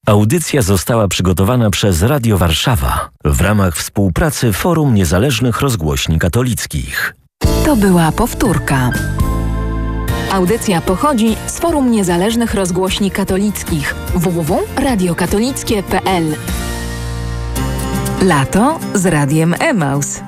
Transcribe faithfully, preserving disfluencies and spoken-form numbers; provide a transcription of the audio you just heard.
Audycja została przygotowana przez Radio Warszawa w ramach współpracy Forum Niezależnych Rozgłośni Katolickich. To była powtórka. Audycja pochodzi z Forum Niezależnych Rozgłośni Katolickich w w w kropka radio katolickie kropka p l. Lato z Radiem Emaus.